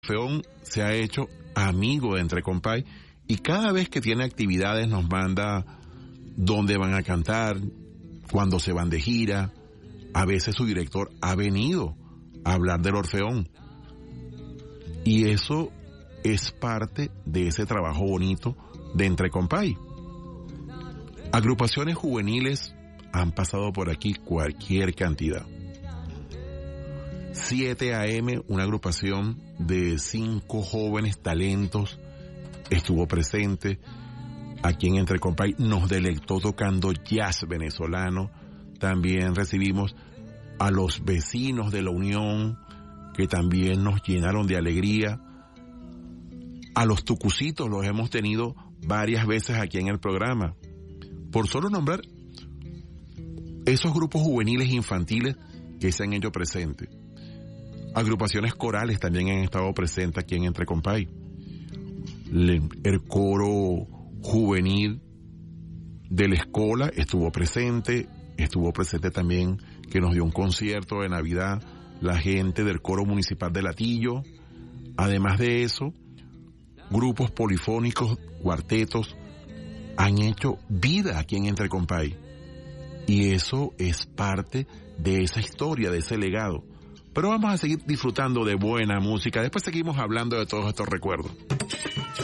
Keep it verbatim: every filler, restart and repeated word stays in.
Orfeón se ha hecho amigo de Entre Compay y cada vez que tiene actividades nos manda dónde van a cantar, cuándo se van de gira. A veces su director ha venido a hablar del Orfeón. Y eso es parte de ese trabajo bonito de Entre Compay. Agrupaciones juveniles han pasado por aquí cualquier cantidad. siete A M, una agrupación de cinco jóvenes talentos, estuvo presente aquí en Entre Compay, nos deleitó tocando jazz venezolano. También recibimos a los vecinos de La Unión, que también nos llenaron de alegría. A los tucucitos los hemos tenido varias veces aquí en el programa. Por solo nombrar esos grupos juveniles infantiles que se han hecho presentes. Agrupaciones corales también han estado presentes aquí en Entre Compay. El coro juvenil de la escuela estuvo presente, estuvo presente también que nos dio un concierto de Navidad la gente del coro municipal de Latillo. Además de eso, grupos polifónicos, cuartetos, han hecho vida aquí en Entre Compay. Y eso es parte de esa historia, de ese legado. Pero vamos a seguir disfrutando de buena música. Después seguimos hablando de todos estos recuerdos.